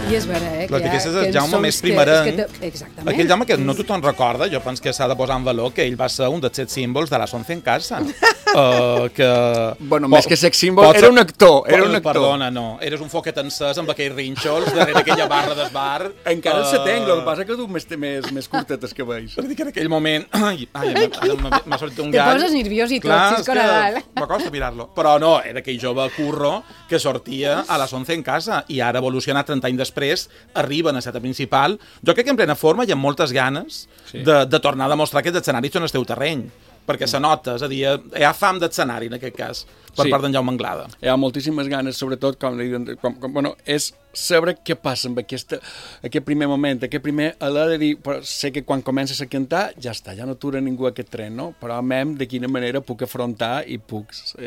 I és vera, La que és el Jaume més primerenc. Exactament. Aquell Jaume que no tothom recorda, jo penso que s'ha de posar en valor que ell va ser un dels 7 símbols de las 11 en casa. Bueno, més que sex símbol, era un actor. Perdona, no. Eres un foquet encès amb aquells rínxols darrere aquella barra d'esbar. Encara se tenc, el que passa que tu més curtetes que veus. Per dir que en aquell moment... m'ha sortit un gall. Te poses nerviós i tot, Xisco Nadal. M'acosta mirar-lo. Però no, era aquell jove curro que sortia a les 11 en casa i ara evolucionat 30 anys després, arriba a la seta principal. Jo crec que en plena forma i amb moltes ganes de tornar a demostrar que els escenaris són el teu terreny. Perquè se nota, és a dir, hi ha fam d'escenari en aquest cas, per part d'en Jaume Anglada. Hi ha moltíssimes ganes, sobretot, és saber què passa amb aquest primer moment, aquest primer alè de dir, però sé que quan comences a cantar, ja està, ja no atura ningú aquest tren, no? Però de quina manera puc afrontar i puc,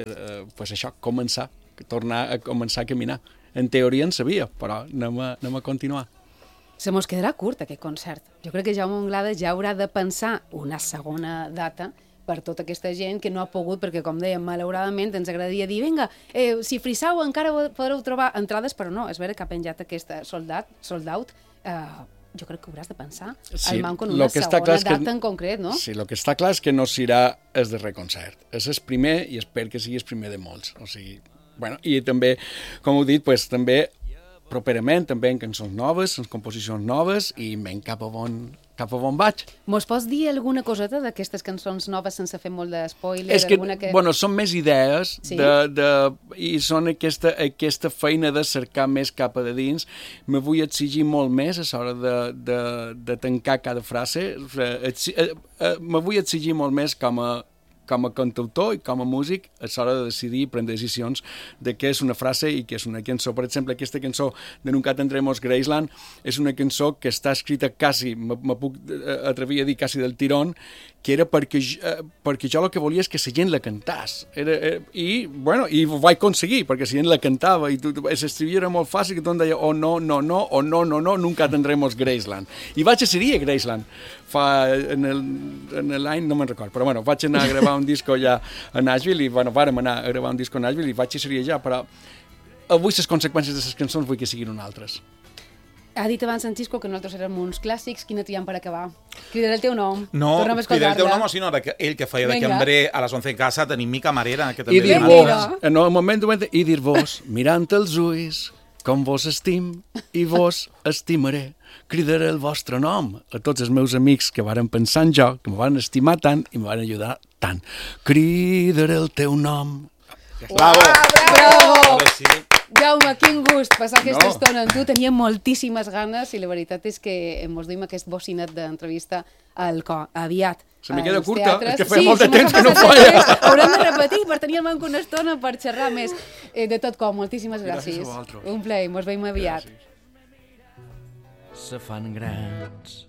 tornar a començar a caminar. En teoria en sabia, però anem a continuar. Se mos quedarà curt aquest concert. Jo crec que Jaume Anglada ja haurà de pensar una segona data per tota aquesta gent que no ha pogut, perquè, com dèiem, malauradament ens agradaria dir, vinga, si frisau encara podreu trobar entrades, però no, és vera que ha penjat aquesta sold out, jo crec que hauràs de pensar al manco en una segona data en concret, no? Sí, el que està clar és que no serà el darrer concert. És el primer i espero que sigui el primer de molts. O sigui, bueno, i també, com heu dit, pues, també properament, també en cançons noves, en composicions noves, i cap a on vaig. Mos pots dir alguna coseta d'aquestes cançons noves sense fer molt de spoiler? És que, són més idees i són aquesta feina de cercar més cap a de dins. Me vull exigir molt més a l'hora de tancar cada frase. Me vull exigir molt més com a cantautor i com a músic a l'hora de decidir i prendre decisions de què és una frase i què és una cançó. Per exemple, aquesta cançó de Nunca Tendremos Graceland és una cançó que està escrita quasi, me puc atrevir a dir quasi del tirón, que era perquè jo el que volia és que la gent la cantàs. I ho vaig aconseguir, perquè la gent la cantava i l'escrivia era molt fàcil, que tothom deia no, Nunca Tendremos Graceland. I vaig decidir a Graceland en l'any, no me'n record, però vaig anar a gravar un disco allà a Nashville i vàrem anar a gravar un disco a Nashville i vaig decidir allà, però avui les conseqüències de les cançons vull que siguin unes altres. Ha dit abans en Xisco que nosaltres érem uns clàssics. Quina triem per acabar? Cridaré el teu nom. No, cridaré el teu nom, sinó ell que feia de cambrer a les 11 en casa, tenim mi camarera. I dir-vos, en el moment i dir-vos, mirant els ulls, com vos estim i vos estimaré. Cridaré el vostre nom a tots els meus amics que varen pensar en jo, que me van estimar tant i me van ajudar tant. Cridaré el teu nom. Bravo! Bravo! Jaume, quin gust passar aquesta estona amb tu. Tenia moltíssimes ganes i la veritat és que mos duim aquest bocinet d'entrevista al cor. Aviat. Se me queda curta, és que feia molt de temps que no feia. Haurem de repetir per tenir el manco una estona per xerrar més. De tot com, moltíssimes gràcies. Un plaer, mos veiem aviat. Se fan grans